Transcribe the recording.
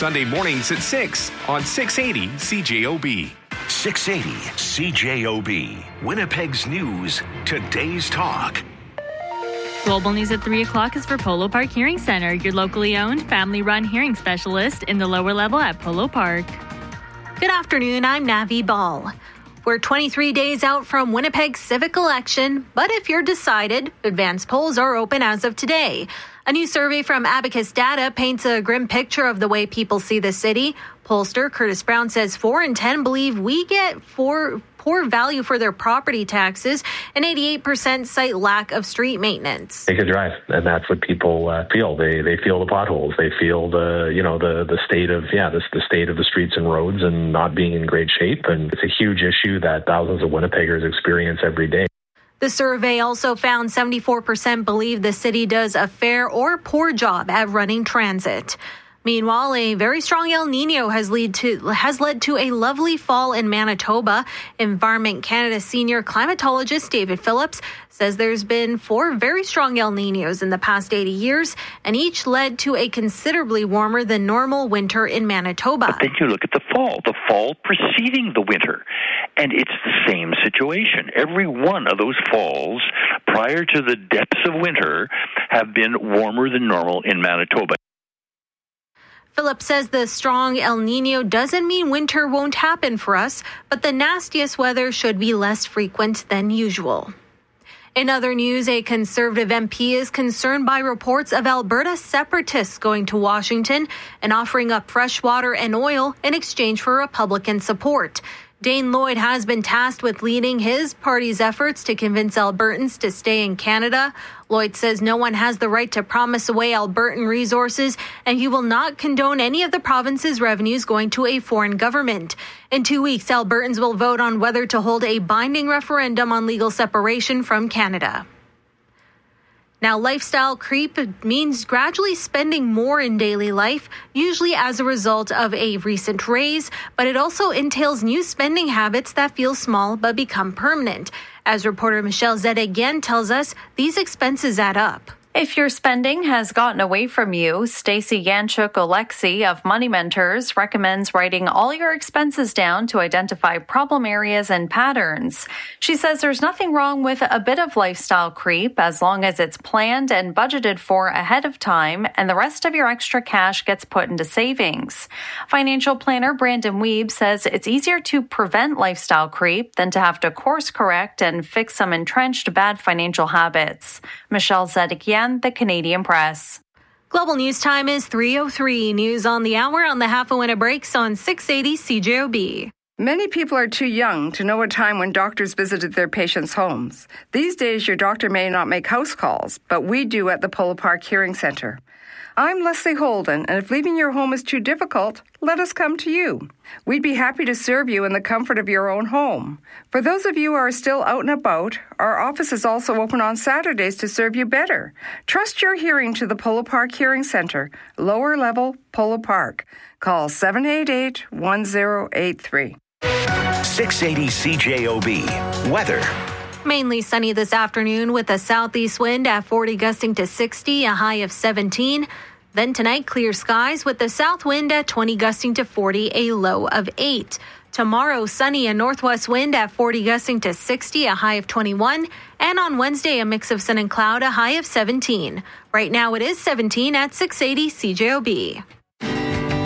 Sunday mornings at 6 on 680 CJOB. 680 CJOB. Winnipeg's news, today's talk. Global News at 3 o'clock is for Polo Park Hearing Center, your locally owned, family-run hearing specialist in the lower level at Polo Park. Good afternoon, I'm Navi Ball. We're 23 days out from Winnipeg's civic election, but if you're decided, advanced polls are open as of today. A new survey from Abacus Data paints a grim picture of the way people see the city. Pollster Curtis Brown says 4 in 10 believe we get poor value for their property taxes, and 88% cite lack of street maintenance. Take a drive, and that's what people feel. They feel the potholes. They feel the state of the state of the streets and roads and not being in great shape. And it's a huge issue that thousands of Winnipeggers experience every day. The survey also found 74% believe the city does a fair or poor job at running transit. Meanwhile, a very strong El Nino has led to a lovely fall in Manitoba. Environment Canada senior climatologist David Phillips says there's been 4 very strong El Ninos in the past 80 years, and each led to a considerably warmer than normal winter in Manitoba. But then you look at the fall preceding the winter, and it's the same situation. Every one of those falls prior to the depths of winter have been warmer than normal in Manitoba. Phillips says the strong El Nino doesn't mean winter won't happen for us, but the nastiest weather should be less frequent than usual. In other news, a Conservative MP is concerned by reports of Alberta separatists going to Washington and offering up fresh water and oil in exchange for Republican support. Dane Lloyd has been tasked with leading his party's efforts to convince Albertans to stay in Canada. Lloyd says no one has the right to promise away Albertan resources, and he will not condone any of the province's revenues going to a foreign government. In 2 weeks, Albertans will vote on whether to hold a binding referendum on legal separation from Canada. Now, lifestyle creep means gradually spending more in daily life, usually as a result of a recent raise, but it also entails new spending habits that feel small but become permanent. As reporter Michelle Zedegian tells us, these expenses add up. If your spending has gotten away from you, Stacey Yanchuk-Oleksy of Money Mentors recommends writing all your expenses down to identify problem areas and patterns. She says there's nothing wrong with a bit of lifestyle creep as long as it's planned and budgeted for ahead of time and the rest of your extra cash gets put into savings. Financial planner Brandon Weeb says it's easier to prevent lifestyle creep than to have to course correct and fix some entrenched bad financial habits. Michelle Zedekian, The Canadian Press. Global News Time is 3:03. News on the hour on the Half a Winner breaks on 680 CJOB. Many people are too young to know a time when doctors visited their patients' homes. These days, your doctor may not make house calls, but we do at the Polo Park Hearing Center. I'm Leslie Holden, and if leaving your home is too difficult, let us come to you. We'd be happy to serve you in the comfort of your own home. For those of you who are still out and about, our office is also open on Saturdays to serve you better. Trust your hearing to the Polo Park Hearing Center, lower level Polo Park. Call 788-1083. 680 CJOB. Weather. Mainly sunny this afternoon with a southeast wind at 40 gusting to 60, a high of 17. Then tonight, clear skies with the south wind at 20 gusting to 40, a low of 8. Tomorrow, sunny and northwest wind at 40 gusting to 60, a high of 21. And on Wednesday, a mix of sun and cloud, a high of 17. Right now it is 17 at 680 CJOB.